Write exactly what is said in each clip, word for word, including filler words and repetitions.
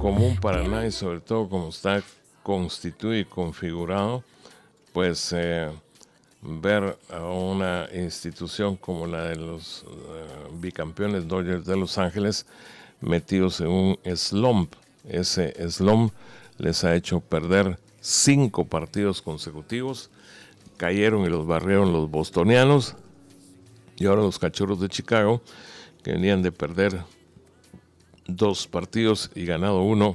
común para nadie, sobre todo como está constituido y configurado, pues eh, ver a una institución como la de los uh, bicampeones Dodgers de Los Ángeles metidos en un slump. Ese slump les ha hecho perder cinco partidos consecutivos, cayeron y los barrieron los bostonianos, y ahora los Cachorros de Chicago, que venían de perder dos partidos y ganado uno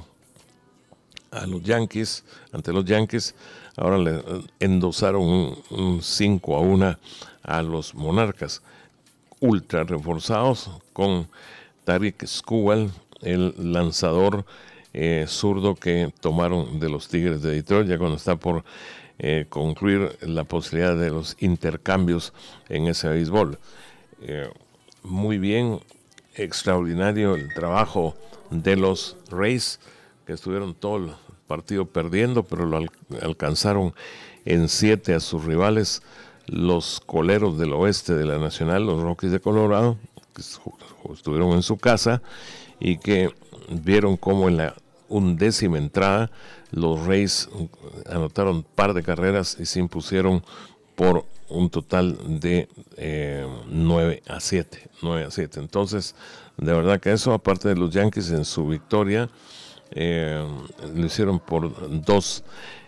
a los Yankees, ante los Yankees, ahora le endosaron un, un cinco a uno a los Monarcas, ultra reforzados con Tarik Skubal, el lanzador eh, zurdo que tomaron de los Tigres de Detroit, ya cuando está por eh, concluir la posibilidad de los intercambios en ese béisbol. Eh, muy bien, extraordinario el trabajo de los Rays, que estuvieron todo el partido perdiendo, pero lo al- alcanzaron en siete a sus rivales, los coleros del oeste de la Nacional, los Rockies de Colorado, que estuvieron en su casa y que vieron cómo en la undécima entrada los Rays anotaron un par de carreras y se impusieron por un total de eh, nueve a siete. Entonces, de verdad que eso, aparte de los Yankees en su victoria, eh, lo hicieron por dos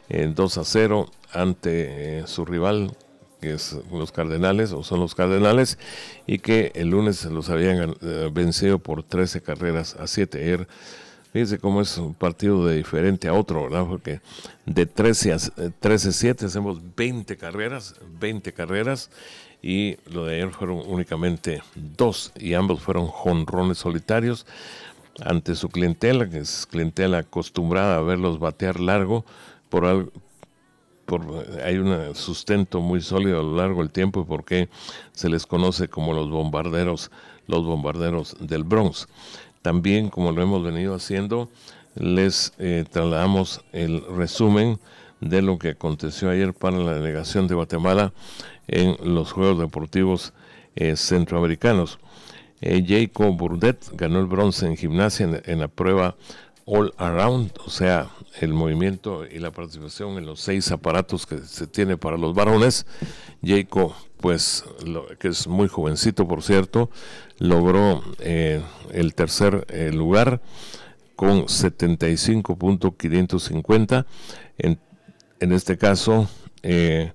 a cero ante eh, su rival, que es los Cardenales, o son los Cardenales, y que el lunes los habían eh, vencido por trece carreras a siete. Ayer, fíjense cómo es un partido de diferente a otro, ¿verdad? Porque de trece a siete hacemos veinte carreras, veinte carreras, y lo de ayer fueron únicamente dos, y ambos fueron jonrones solitarios ante su clientela, que es clientela acostumbrada a verlos batear largo. Por algo, por, hay un sustento muy sólido a lo largo del tiempo, porque se les conoce como los bombarderos, los bombarderos del Bronx. También, como lo hemos venido haciendo, les eh, trasladamos el resumen de lo que aconteció ayer para la delegación de Guatemala en los Juegos Deportivos eh, Centroamericanos. Eh, Jacob Burdett ganó el bronce en gimnasia en, en la prueba All Around, o sea, el movimiento y la participación en los seis aparatos que se tiene para los varones. Jacob, pues, lo, que es muy jovencito, por cierto, logró eh, el tercer eh, lugar con setenta y cinco punto quinientos cincuenta. En, en este caso, eh,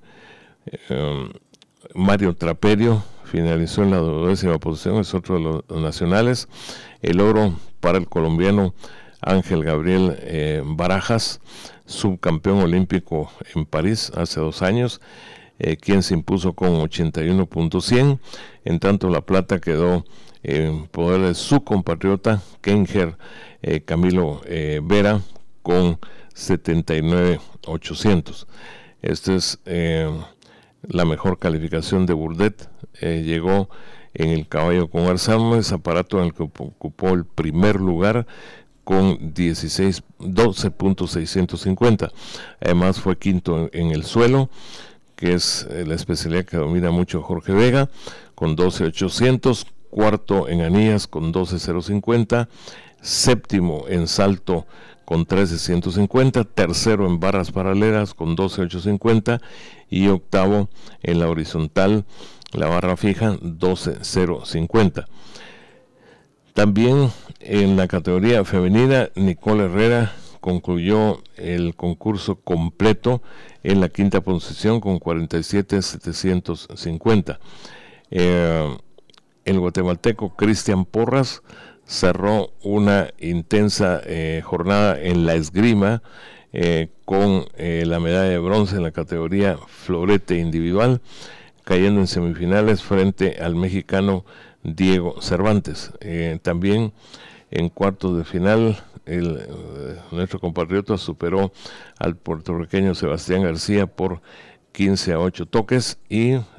eh, Mario Traperio finalizó en la duodécima posición, es otro de los nacionales. El oro para el colombiano Ángel Gabriel eh, Barajas, subcampeón olímpico en París hace dos años, eh, quien se impuso con ochenta y uno punto cien. En tanto, la plata quedó en poder de su compatriota Kenger eh, Camilo eh, Vera con setenta y nueve ochocientos. Este es eh, la mejor calificación de Burdett. Eh, llegó en el caballo con Arzames, aparato en el que ocupó el primer lugar con dieciséis, doce punto seiscientos cincuenta. Además fue quinto en, en el suelo, que es eh, la especialidad que domina mucho Jorge Vega, con doce ochocientos. Cuarto en anillas con doce cero cincuenta. Séptimo en salto con trece ciento cincuenta, tercero en barras paralelas con doce ochocientos cincuenta, y octavo en la horizontal, la barra fija, doce cero cincuenta. También en la categoría femenina, Nicole Herrera concluyó el concurso completo en la quinta posición con cuarenta y siete mil setecientos cincuenta. Eh, el guatemalteco Cristian Porras cerró una intensa eh, jornada en la esgrima eh, con eh, la medalla de bronce en la categoría florete individual, cayendo en semifinales frente al mexicano Diego Cervantes. Eh, también en cuartos de final, el, eh, nuestro compatriota superó al puertorriqueño Sebastián García por quince a ocho toques, y